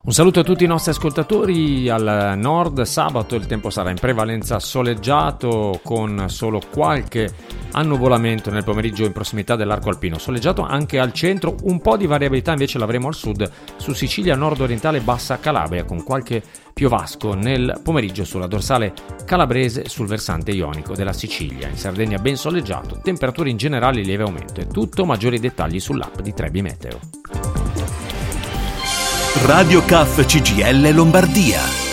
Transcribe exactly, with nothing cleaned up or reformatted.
Un saluto a tutti i nostri ascoltatori. Al nord sabato il tempo sarà in prevalenza soleggiato, con solo qualche annuvolamento nel pomeriggio in prossimità dell'arco alpino. Soleggiato anche al centro, un po' di variabilità invece l'avremo al sud, su Sicilia nord-orientale e Bassa Calabria, con qualche piovasco nel pomeriggio sulla dorsale calabrese sul versante ionico della Sicilia. In Sardegna ben soleggiato, temperature in generale in lieve aumento. È tutto, maggiori dettagli sull'app di Trebi Meteo. Radio C A F C G I L Lombardia.